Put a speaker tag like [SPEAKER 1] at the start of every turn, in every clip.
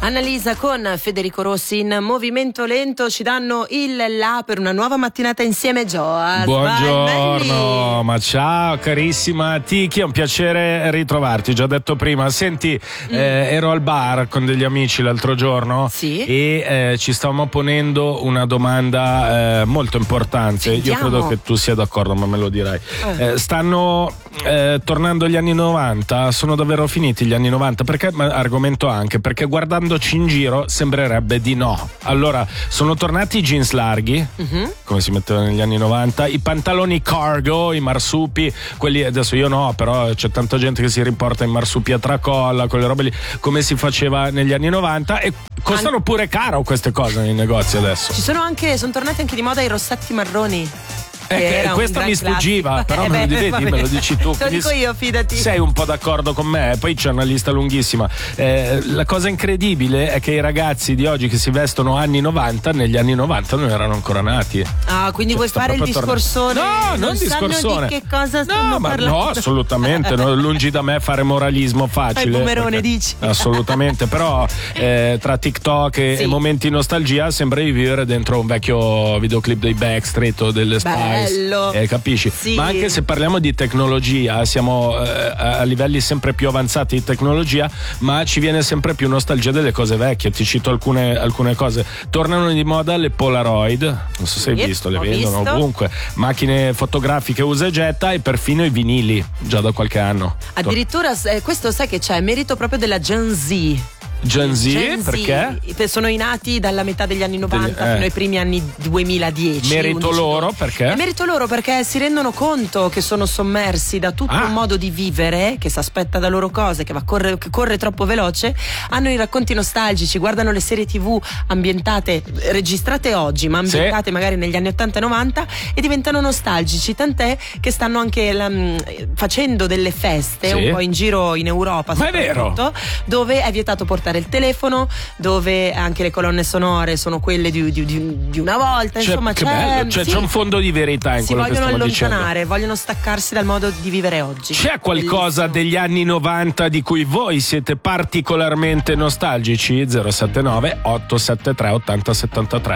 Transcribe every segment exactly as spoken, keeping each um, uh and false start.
[SPEAKER 1] Annalisa con Federico Rossi in Movimento Lento ci danno il là per una nuova mattinata insieme. Joa.
[SPEAKER 2] Buongiorno, ma ciao carissima Tiki, è un piacere ritrovarti, già detto prima. Senti, mm. eh, ero al bar con degli amici l'altro giorno
[SPEAKER 1] sì?
[SPEAKER 2] e eh, ci stavamo ponendo una domanda eh, molto importante.
[SPEAKER 1] Sentiamo.
[SPEAKER 2] Io credo che tu sia d'accordo, ma me lo dirai. Eh. Eh, stanno eh, tornando gli anni novanta, sono davvero finiti gli anni novanta? Perché, ma argomento anche, perché guardando in giro sembrerebbe di no. Allora, sono tornati i jeans larghi, uh-huh. come si mettevano negli anni novanta, i pantaloni cargo, i marsupi, quelli adesso io no, però c'è tanta gente che si riporta in marsupi a tracolla, quelle robe lì, come si faceva negli anni novanta, e costano An- pure caro queste cose nei negozi adesso.
[SPEAKER 1] Ci sono anche, sono tornati anche di moda i rossetti marroni.
[SPEAKER 2] Eh, questa mi sfuggiva, però eh me, lo, vedi, me lo dici tu.
[SPEAKER 1] Te lo dico io, fidati.
[SPEAKER 2] Sei un po' d'accordo con me, poi c'è una lista lunghissima. Eh, la cosa incredibile è che i ragazzi di oggi che si vestono anni novanta, negli anni novanta non erano ancora nati.
[SPEAKER 1] Ah, quindi cioè, vuoi fare il discorsone?
[SPEAKER 2] No, non, non
[SPEAKER 1] Di
[SPEAKER 2] discorsone.
[SPEAKER 1] che cosa stiamo
[SPEAKER 2] no, ma
[SPEAKER 1] parlando?
[SPEAKER 2] no, assolutamente. No, lungi da me fare moralismo facile.
[SPEAKER 1] Fai bumerone,
[SPEAKER 2] perché,
[SPEAKER 1] dici?
[SPEAKER 2] Assolutamente, però eh, tra TikTok e, sì. e momenti di nostalgia sembra di vivere dentro un vecchio videoclip dei Backstreet o delle Spice.
[SPEAKER 1] Bello.
[SPEAKER 2] Eh, capisci?
[SPEAKER 1] Sì.
[SPEAKER 2] Ma anche se parliamo di tecnologia, siamo eh, a livelli sempre più avanzati di tecnologia, ma ci viene sempre più nostalgia delle cose vecchie. Ti cito alcune, alcune cose. Tornano di moda le Polaroid, non so se hai
[SPEAKER 1] sì,
[SPEAKER 2] visto, le
[SPEAKER 1] ho
[SPEAKER 2] vendono
[SPEAKER 1] visto.
[SPEAKER 2] ovunque, macchine fotografiche usa e getta, e perfino i vinili già da qualche anno.
[SPEAKER 1] Addirittura eh, questo sai che c'è merito proprio della Gen Z.
[SPEAKER 2] Gen Z,
[SPEAKER 1] Gen Z,
[SPEAKER 2] perché?
[SPEAKER 1] Sono i nati dalla metà degli anni novanta
[SPEAKER 2] eh.
[SPEAKER 1] fino ai primi anni duemiladieci.
[SPEAKER 2] Merito
[SPEAKER 1] undici.
[SPEAKER 2] loro, perché?
[SPEAKER 1] È merito loro perché si rendono conto che sono sommersi da tutto
[SPEAKER 2] ah.
[SPEAKER 1] un modo di vivere che si aspetta da loro cose, che, va corre, che corre troppo veloce. Hanno i racconti nostalgici, guardano le serie tv ambientate, registrate oggi, ma ambientate sì. magari negli anni ottanta e novanta, e diventano nostalgici. Tant'è che stanno anche la, facendo delle feste sì. un po' in giro in Europa,
[SPEAKER 2] ma è vero,
[SPEAKER 1] dove è vietato portare il telefono, dove anche le colonne sonore sono quelle di, di, di, di una volta,
[SPEAKER 2] cioè,
[SPEAKER 1] insomma
[SPEAKER 2] che
[SPEAKER 1] c'è,
[SPEAKER 2] bello. Cioè,
[SPEAKER 1] sì,
[SPEAKER 2] c'è un fondo di verità in
[SPEAKER 1] si
[SPEAKER 2] quello che stiamo
[SPEAKER 1] vogliono
[SPEAKER 2] dicendo.
[SPEAKER 1] allontanare, vogliono staccarsi dal modo di vivere oggi.
[SPEAKER 2] C'è qualcosa bellissimo degli anni novanta di cui voi siete particolarmente nostalgici? zero sette nove otto sette tre otto zero sette tre.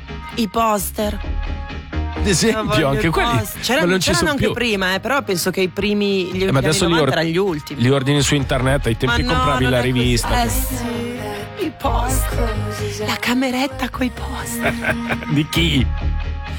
[SPEAKER 1] I poster,
[SPEAKER 2] ad esempio, anche quelli
[SPEAKER 1] c'erano,
[SPEAKER 2] non ci
[SPEAKER 1] c'erano
[SPEAKER 2] sono
[SPEAKER 1] anche
[SPEAKER 2] più.
[SPEAKER 1] prima, eh, però penso che i primi gli,
[SPEAKER 2] eh, ma adesso
[SPEAKER 1] anni novanta
[SPEAKER 2] li, or-
[SPEAKER 1] erano gli ultimi.
[SPEAKER 2] Li ordini su internet, ai tempi
[SPEAKER 1] ma no,
[SPEAKER 2] compravi la rivista.
[SPEAKER 1] Eh sì, i poster, la cameretta coi poster.
[SPEAKER 2] Di chi?